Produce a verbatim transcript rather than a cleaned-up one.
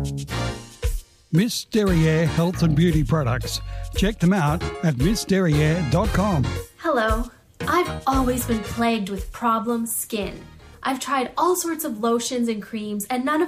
Miss Derriere Health and Beauty Products. Check them out at miss derriere dot com. Hello. I've always been plagued with problem skin. I've tried all sorts of lotions and creams, and none of